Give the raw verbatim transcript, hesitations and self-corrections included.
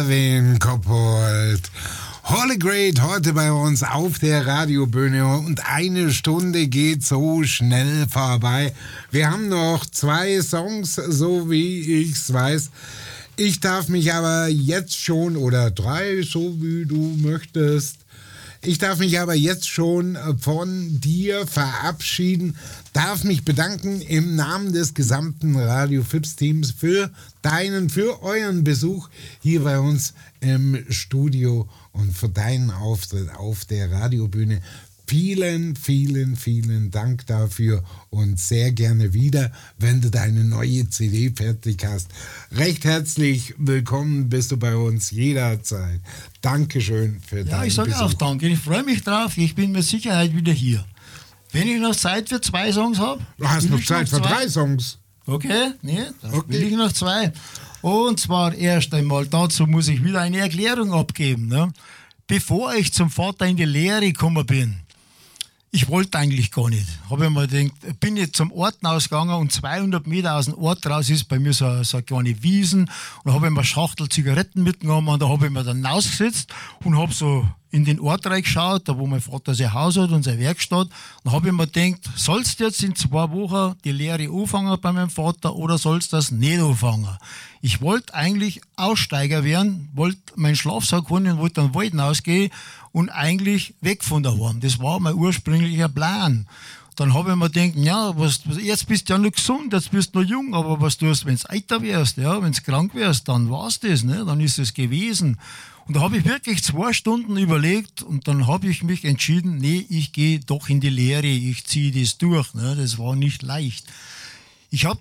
Erwin Koppold. Holy Great heute bei uns auf der Radiobühne und eine Stunde geht so schnell vorbei. Wir haben noch zwei Songs, so wie ich's weiß. Ich darf mich aber jetzt schon, oder drei, so wie du möchtest, ich darf mich aber jetzt schon von dir verabschieden, darf mich bedanken im Namen des gesamten Radio Fips Teams für deinen, für euren Besuch hier bei uns im Studio und für deinen Auftritt auf der Radiobühne. Vielen, vielen, vielen Dank dafür und sehr gerne wieder, wenn du deine neue C D fertig hast. Recht herzlich willkommen bist du bei uns jederzeit. Dankeschön für ja, deinen Ja, ich sage auch danke. Ich freue mich drauf. Ich bin mit Sicherheit wieder hier. Wenn ich noch Zeit für zwei Songs habe. Du hast noch Zeit noch für drei Songs. Okay, nee, dann okay. will ich noch zwei. Und zwar erst einmal, dazu muss ich wieder eine Erklärung abgeben. Ne? Bevor ich zum Vater in die Lehre gekommen bin, ich wollte eigentlich gar nicht. Habe ich mir gedacht, bin jetzt zum Ort ausgegangen und zweihundert Meter aus dem Ort raus ist bei mir so, so eine kleine Wiesen. Und da habe ich mir eine Schachtel Zigaretten mitgenommen und da habe ich mir dann rausgesetzt und habe so in den Ort reingeschaut, da wo mein Vater sein Haus hat und seine Werkstatt. Da habe ich mir gedacht, sollst du jetzt in zwei Wochen die Lehre anfangen bei meinem Vater oder sollst du das nicht anfangen? Ich wollte eigentlich Aussteiger werden, wollte meinen Schlafsack holen und wollte dann Wald rausgehen und eigentlich weg von daheim. Das war mein ursprünglicher Plan. Dann habe ich mir gedacht, ja, was, jetzt bist du ja noch gesund, jetzt bist du noch jung, aber was tust du, wenn du älter wärst, ja, wenn du krank wärst, dann war es das, ne? Dann ist es gewesen. Und da habe ich wirklich zwei Stunden überlegt und dann habe ich mich entschieden, nee, ich gehe doch in die Lehre, ich ziehe das durch. Ne? Das war nicht leicht. Ich habe